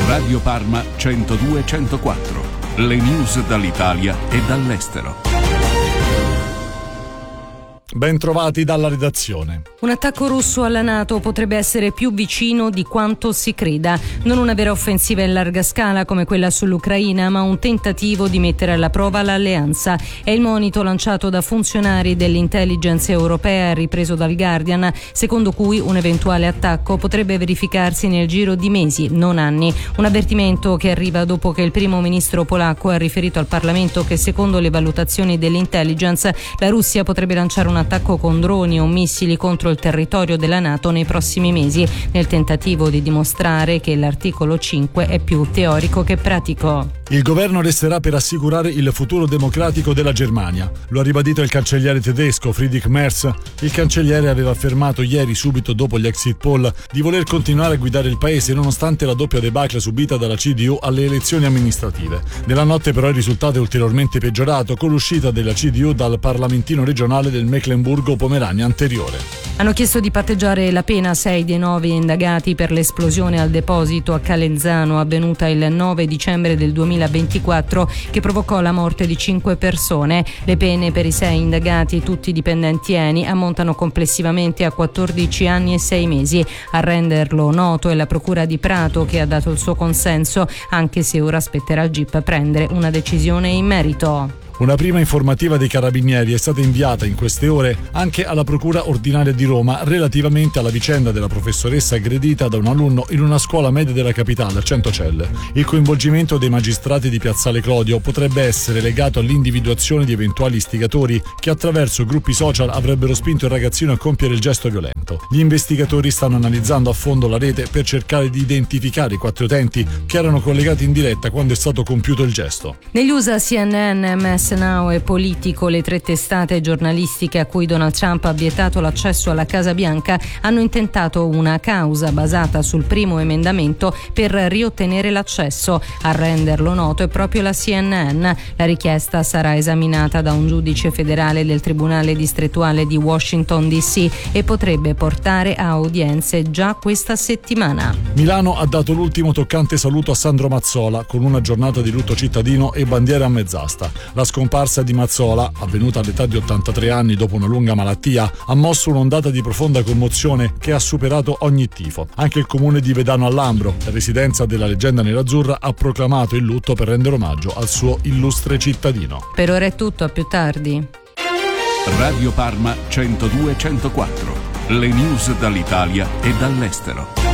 Radio Parma 102-104. Le news dall'Italia e dall'estero. Ben trovati dalla redazione. Un attacco russo alla NATO potrebbe essere più vicino di quanto si creda. Non una vera offensiva in larga scala come quella sull'Ucraina, ma un tentativo di mettere alla prova l'alleanza. È il monito lanciato da funzionari dell'intelligence europea, ripreso dal Guardian, secondo cui un eventuale attacco potrebbe verificarsi nel giro di mesi, non anni. Un avvertimento che arriva dopo che il primo ministro polacco ha riferito al Parlamento che secondo le valutazioni dell'intelligence la Russia potrebbe lanciare un attacco con droni o missili contro il territorio della NATO nei prossimi mesi, nel tentativo di dimostrare che l'articolo 5 è più teorico che pratico. Il governo resterà per assicurare il futuro democratico della Germania. Lo ha ribadito il cancelliere tedesco Friedrich Merz. Il cancelliere aveva affermato ieri, subito dopo gli exit poll, di voler continuare a guidare il paese nonostante la doppia debacle subita dalla CDU alle elezioni amministrative. Nella notte però il risultato è ulteriormente peggiorato con l'uscita della CDU dal parlamentino regionale del Mecklenburgo-Pomerania anteriore. Hanno chiesto di patteggiare la pena 6 dei 9 indagati per l'esplosione al deposito a Calenzano avvenuta il 9 dicembre del 2024 che provocò la morte di 5 persone. Le pene per i 6 indagati, tutti dipendenti ENI, ammontano complessivamente a 14 anni e 6 mesi. A renderlo noto è la Procura di Prato che ha dato il suo consenso, anche se ora spetterà al GIP prendere una decisione in merito. Una prima informativa dei Carabinieri è stata inviata in queste ore anche alla Procura Ordinaria di Roma relativamente alla vicenda della professoressa aggredita da un alunno in una scuola media della capitale, a Centocelle. Il coinvolgimento dei magistrati di Piazzale Clodio potrebbe essere legato all'individuazione di eventuali istigatori che attraverso gruppi social avrebbero spinto il ragazzino a compiere il gesto violento. Gli investigatori stanno analizzando a fondo la rete per cercare di identificare i 4 utenti che erano collegati in diretta quando è stato compiuto il gesto. Negli USA CNN, MS Now e Politico, le 3 testate giornalistiche a cui Donald Trump ha vietato l'accesso alla Casa Bianca, hanno intentato una causa basata sul primo emendamento per riottenere l'accesso. A renderlo noto è proprio la CNN. La richiesta sarà esaminata da un giudice federale del Tribunale distrettuale di Washington DC e potrebbe portare a udienze già questa settimana. Milano ha dato l'ultimo toccante saluto a Sandro Mazzola con una giornata di lutto cittadino e bandiera a mezz'asta. La scomparsa di Mazzola, avvenuta all'età di 83 anni dopo una lunga malattia, ha mosso un'ondata di profonda commozione che ha superato ogni tifo. Anche il comune di Vedano al Lambro, residenza della leggenda nerazzurra, ha proclamato il lutto per rendere omaggio al suo illustre cittadino. Per ora è tutto, a più tardi. Radio Parma 102-104. Le news dall'Italia e dall'estero.